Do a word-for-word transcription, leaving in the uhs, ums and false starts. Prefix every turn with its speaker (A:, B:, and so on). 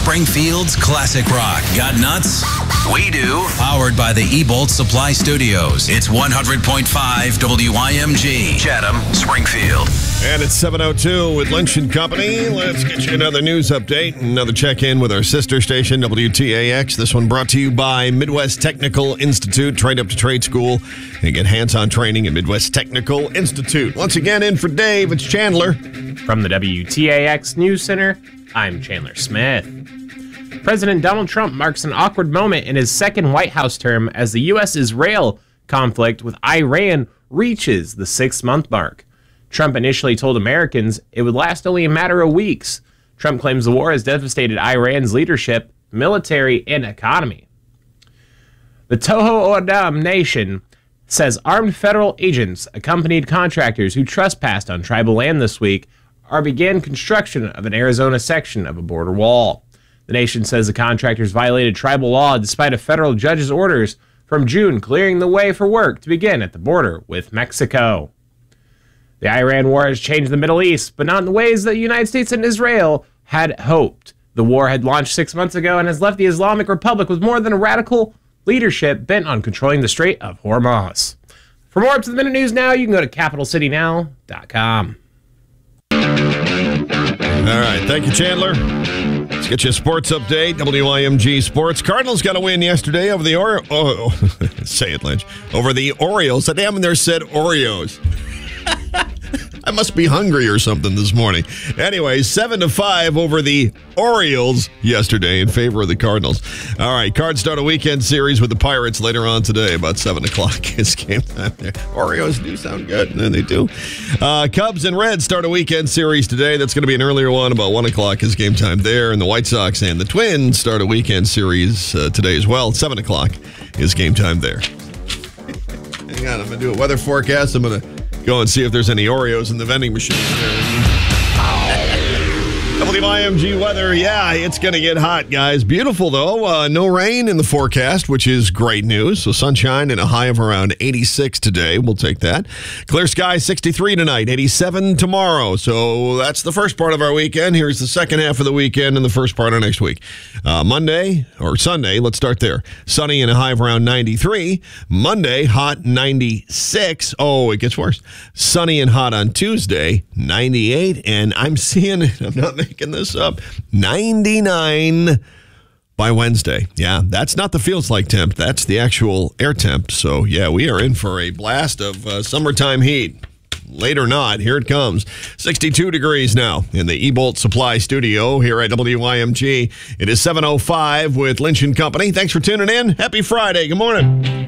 A: Springfield's classic rock. Got nuts? We do. Powered by the E-Bolt Supply Studios. It's one hundred point five W I M G. Chatham, Springfield.
B: And it's seven oh two with Lynch and Company. Let's get you another news update. Another check-in with our sister station, W T A X. This one brought to you by Midwest Technical Institute. Trade up to trade school and get hands-on training at Midwest Technical Institute. Once again, in for Dave, it's Chandler.
C: From the W T A X News Center, I'm Chandler Smith. President Donald Trump marks an awkward moment in his second White House term as the U S Israel conflict with Iran reaches the six-month mark. Trump initially told Americans it would last only a matter of weeks. Trump claims the war has devastated Iran's leadership, military, and economy. The Toho Odom Nation says armed federal agents accompanied contractors who trespassed on tribal land this week or began construction of an Arizona section of a border wall. The nation says the contractors violated tribal law despite a federal judge's orders from June clearing the way for work to begin at the border with Mexico. The Iran war has changed the Middle East, but not in the ways that the United States and Israel had hoped. The war had launched six months ago and has left the Islamic Republic with more than a radical leadership bent on controlling the Strait of Hormuz. For more up-to-the-minute news now, you can go to capital city now dot com.
B: All right, thank you, Chandler. Let's get you a sports update. W I M G Sports. Cardinals got a win yesterday over the Orioles. Oh, say it, Lynch. Over the Orioles. I damn near said Oreos. I must be hungry or something this morning. Anyway, seven to five over the Orioles yesterday in favor of the Cardinals. All right, Cards start a weekend series with the Pirates later on today, about seven o'clock is game time there. Oreos do sound good, and they do. Uh, Cubs and Reds start a weekend series today. That's going to be an earlier one, about one o'clock is game time there. And the White Sox and the Twins start a weekend series uh, today as well. seven o'clock is game time there. Hang on, I'm going to do a weather forecast. I'm going to go and see if there's any Oreos in the vending machine. W I M G weather, yeah, it's going to get hot, guys. Beautiful, though. Uh, no rain in the forecast, which is great news. So sunshine and a high of around eighty-six today. We'll take that. Clear sky, sixty-three tonight, eighty-seven tomorrow. So that's the first part of our weekend. Here's the second half of the weekend and the first part of next week. Uh, Monday, or Sunday, let's start there. Sunny and a high of around ninety-three. Monday, hot, ninety-six. Oh, it gets worse. Sunny and hot on Tuesday, ninety-eight. And I'm seeing it. I'm not making this up. ninety-nine by Wednesday. Yeah, that's not the feels like temp. That's the actual air temp. So, yeah, we are in for a blast of uh, summertime heat. Late or not, here it comes. sixty-two degrees now in the E-Bolt Supply Studio here at W I M G. It is seven oh five with Lynch and Company. Thanks for tuning in. Happy Friday. Good morning.